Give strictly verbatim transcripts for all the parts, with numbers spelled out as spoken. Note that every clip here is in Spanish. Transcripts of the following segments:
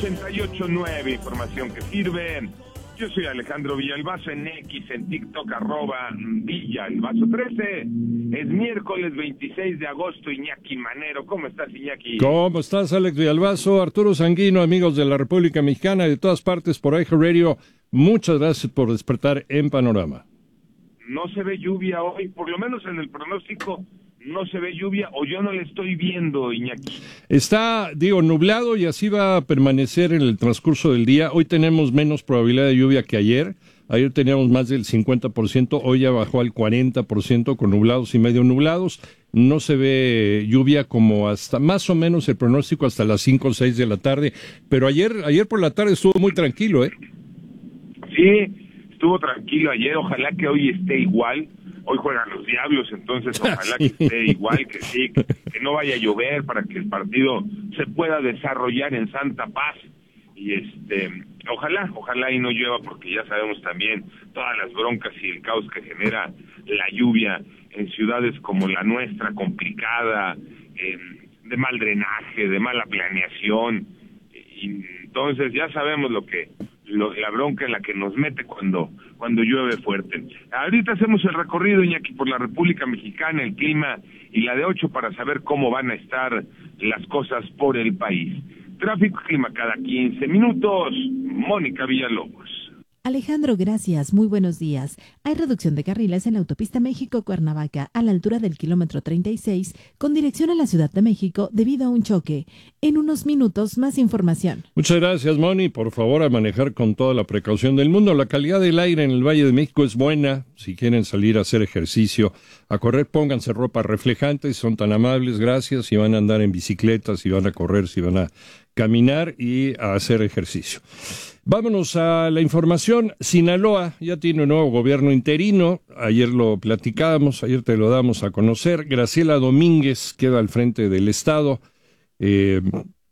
ochenta y ocho punto nueve, información que sirve. Yo soy Alejandro Villalbazo, en X, en TikTok, arroba Villalbazo trece. Es miércoles veintiséis de agosto, Iñaki Manero. ¿Cómo estás, Iñaki? ¿Cómo estás, Alex Villalbazo? Arturo Sanguino, amigos de la República Mexicana y de todas partes por iHeartRadio. Muchas gracias por despertar en Panorama. No se ve lluvia hoy, por lo menos en el pronóstico. No se ve lluvia, o yo no le estoy viendo, Iñaki. Está, digo, nublado y así va a permanecer en el transcurso del día. Hoy tenemos menos probabilidad de lluvia que ayer. Ayer teníamos más del cincuenta por ciento, hoy ya bajó al cuarenta por ciento con nublados y medio nublados. No se ve lluvia como hasta, más o menos el pronóstico hasta las cinco o seis de la tarde. Pero ayer, ayer por la tarde estuvo muy tranquilo, ¿eh? Sí, estuvo tranquilo ayer, ojalá que hoy esté igual. Hoy juegan los Diablos, entonces ojalá sí. que esté igual, que sí, que, que no vaya a llover para que el partido se pueda desarrollar en santa paz. Y este, ojalá, ojalá y no llueva, porque ya sabemos también todas las broncas y el caos que genera la lluvia en ciudades como la nuestra, complicada, eh, de mal drenaje, de mala planeación. Y entonces ya sabemos lo que Lo, la bronca en la que nos mete cuando cuando llueve fuerte. Ahorita hacemos el recorrido, Iñaki, por la República Mexicana, el clima y la de ocho para saber cómo van a estar las cosas por el país. Tráfico y clima cada quince minutos. Mónica Villalobos. Alejandro, gracias. Muy buenos días. Hay reducción de carriles en la autopista México-Cuernavaca a la altura del kilómetro treinta y seis con dirección a la Ciudad de México debido a un choque. En unos minutos, más información. Muchas gracias, Moni. Por favor, a manejar con toda la precaución del mundo. La calidad del aire en el Valle de México es buena. Si quieren salir a hacer ejercicio, a correr, pónganse ropa reflejante. Son tan amables, gracias. Si van a andar en bicicleta, si van a correr, si van a caminar y a hacer ejercicio. Vámonos a la información. Sinaloa ya tiene un nuevo gobierno interino. Ayer lo platicábamos, ayer te lo damos a conocer. Graciela Domínguez queda al frente del Estado eh,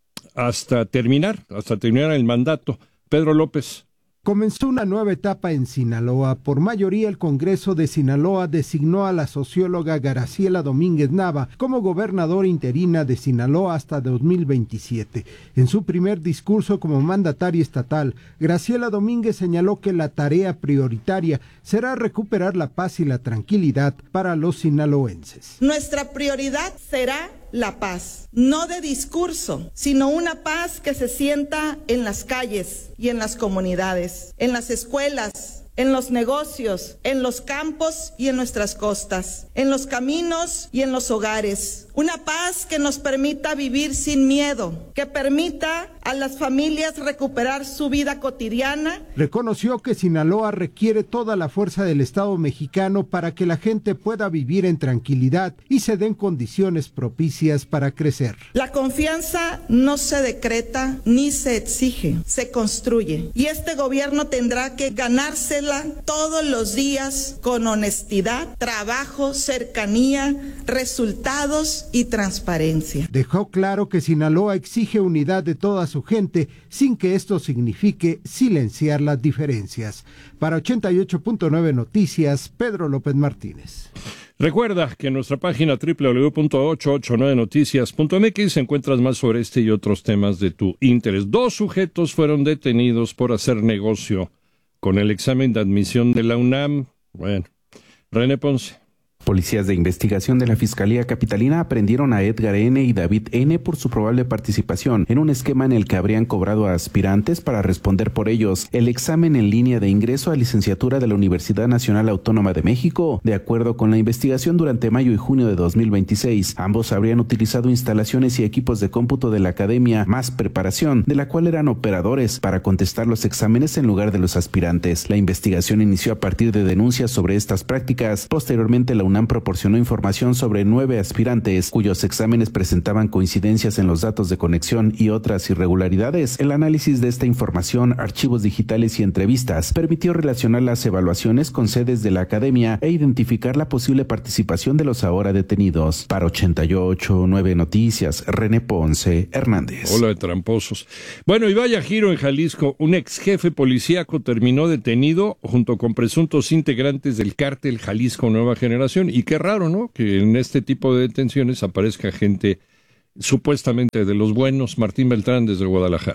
hasta terminar, hasta terminar el mandato. Pedro López. Comenzó una nueva etapa en Sinaloa. Por mayoría, el Congreso de Sinaloa designó a la socióloga Graciela Domínguez Nava como gobernadora interina de Sinaloa hasta dos mil veintisiete. En su primer discurso como mandataria estatal, Graciela Domínguez señaló que la tarea prioritaria será recuperar la paz y la tranquilidad para los sinaloenses. Nuestra prioridad será la paz, no de discurso, sino una paz que se sienta en las calles y en las comunidades, en las escuelas, en los negocios, en los campos y en nuestras costas, en los caminos y en los hogares. Una paz que nos permita vivir sin miedo, que permita a las familias recuperar su vida cotidiana. Reconoció que Sinaloa requiere toda la fuerza del Estado mexicano para que la gente pueda vivir en tranquilidad y se den condiciones propicias para crecer. La confianza no se decreta ni se exige, se construye. Y este gobierno tendrá que ganársela todos los días con honestidad, trabajo, cercanía, resultados y transparencia. Dejó claro que Sinaloa exige unidad de toda su gente, sin que esto signifique silenciar las diferencias. Para ochenta y ocho punto nueve Noticias, Pedro López Martínez. Recuerda que en nuestra página doble u doble u doble u punto ochocientos ochenta y nueve noticias punto m x encuentras más sobre este y otros temas de tu interés. Dos sujetos fueron detenidos por hacer negocio con el examen de admisión de la UNAM. Bueno, René Ponce. Policías de investigación de la Fiscalía Capitalina aprendieron a Edgar N. y David N. por su probable participación en un esquema en el que habrían cobrado a aspirantes para responder por ellos el examen en línea de ingreso a licenciatura de la Universidad Nacional Autónoma de México. De acuerdo con la investigación, durante mayo y junio de dos mil veintiséis, ambos habrían utilizado instalaciones y equipos de cómputo de la Academia Más Preparación, de la cual eran operadores, para contestar los exámenes en lugar de los aspirantes. La investigación inició a partir de denuncias sobre estas prácticas. Posteriormente, la UNAM proporcionó información sobre nueve aspirantes cuyos exámenes presentaban coincidencias en los datos de conexión y otras irregularidades. El análisis de esta información, archivos digitales y entrevistas permitió relacionar las evaluaciones con sedes de la academia e identificar la posible participación de los ahora detenidos. Para ochenta y ocho punto nueve Noticias, René Ponce Hernández. Hola de tramposos. Bueno, y vaya giro en Jalisco. Un ex jefe policíaco terminó detenido junto con presuntos integrantes del cártel Jalisco Nueva Generación. Y qué raro, ¿no?, que en este tipo de detenciones aparezca gente supuestamente de los buenos. Martín Beltrán desde Guadalajara.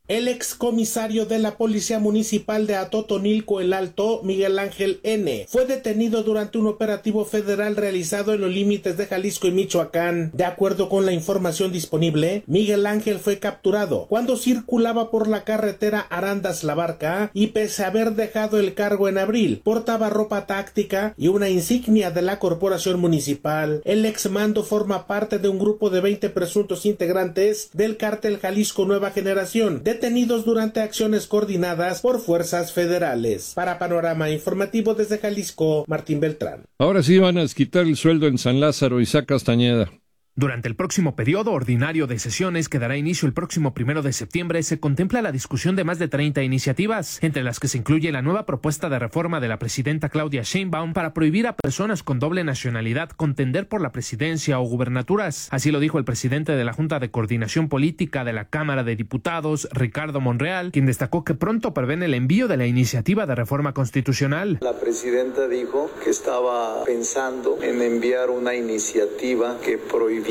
El excomisario de la Policía Municipal de Atotonilco el Alto, Miguel Ángel N., fue detenido durante un operativo federal realizado en los límites de Jalisco y Michoacán. De acuerdo con la información disponible, Miguel Ángel fue capturado cuando circulaba por la carretera Arandas-La Barca y pese a haber dejado el cargo en abril, portaba ropa táctica y una insignia de la corporación municipal. El exmando forma parte de un grupo de veinte presuntos integrantes del cártel Jalisco Nueva Generación, detenidos durante acciones coordinadas por fuerzas federales. Para Panorama Informativo desde Jalisco, Martín Beltrán. Ahora sí van a quitar el sueldo en San Lázaro, Isaac Castañeda. Durante el próximo periodo ordinario de sesiones, que dará inicio el próximo primero de septiembre, se contempla la discusión de más de treinta iniciativas, entre las que se incluye la nueva propuesta de reforma de la presidenta Claudia Sheinbaum para prohibir a personas con doble nacionalidad contender por la presidencia o gubernaturas. Así lo dijo el presidente de la Junta de Coordinación Política de la Cámara de Diputados, Ricardo Monreal, quien destacó que pronto prevén el envío de la iniciativa de reforma constitucional. La presidenta dijo que estaba pensando en enviar una iniciativa que prohíbe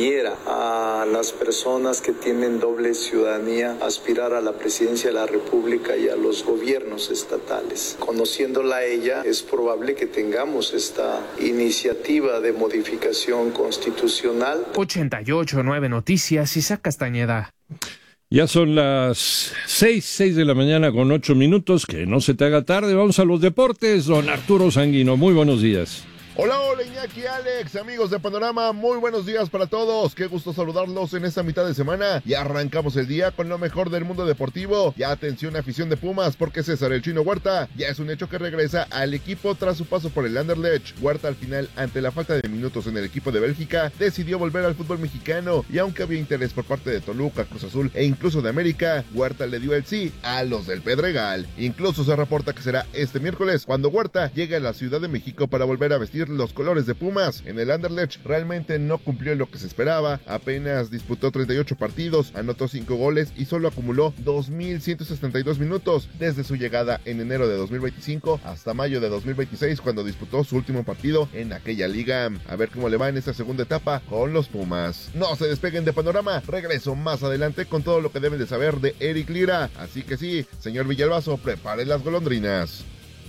a las personas que tienen doble ciudadanía aspirar a la presidencia de la República y a los gobiernos estatales. Conociéndola a ella, es probable que tengamos esta iniciativa de modificación constitucional. ochenta y ocho punto nueve Noticias, Isaac Castañeda. Ya son las seis, seis de la mañana con ocho minutos. Que no se te haga tarde. Vamos a los deportes. Don Arturo Sanguino, muy buenos días. Hola, hola Iñaki, Alex, amigos de Panorama, muy buenos días para todos, qué gusto saludarlos en esta mitad de semana y arrancamos el día con lo mejor del mundo deportivo. Ya atención afición de Pumas, porque César el Chino Huerta ya es un hecho que regresa al equipo tras su paso por el Anderlecht. Huerta al final, ante la falta de minutos en el equipo de Bélgica, decidió volver al fútbol mexicano y aunque había interés por parte de Toluca, Cruz Azul e incluso de América, Huerta le dio el sí a los del Pedregal. Incluso se reporta que será este miércoles cuando Huerta llegue a la Ciudad de México para volver a vestir los colores de Pumas. En el Anderlecht realmente no cumplió lo que se esperaba, apenas disputó treinta y ocho partidos, anotó cinco goles y solo acumuló dos mil ciento setenta y dos minutos desde su llegada en enero de dos mil veinticinco hasta mayo de dos mil veintiséis, cuando disputó su último partido en aquella liga. A ver cómo le va en esta segunda etapa con los Pumas. No se despeguen de Panorama, regreso más adelante con todo lo que deben de saber de Eric Lira, así que sí, señor Villalbazo, prepare las golondrinas.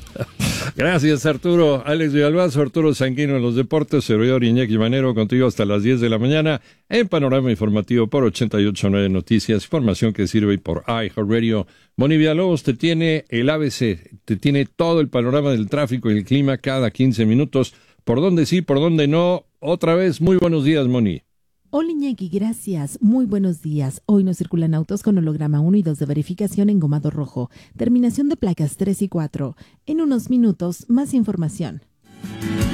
Gracias, Arturo. Alex Villalbazo, Arturo Sanguino en los deportes, servidor Iñaki Manero, contigo hasta las diez de la mañana en Panorama Informativo por ochenta y ocho punto nueve Noticias, información que sirve por iHeartRadio. Moni Villalobos te tiene el A B C, te tiene todo el panorama del tráfico y el clima cada quince minutos, por dónde sí, por dónde no. Otra vez, muy buenos días, Moni. Hola Iñaki, gracias. Muy buenos días. Hoy nos circulan autos con holograma uno y dos de verificación en gomado rojo. Terminación de placas tres y cuatro. En unos minutos, más información.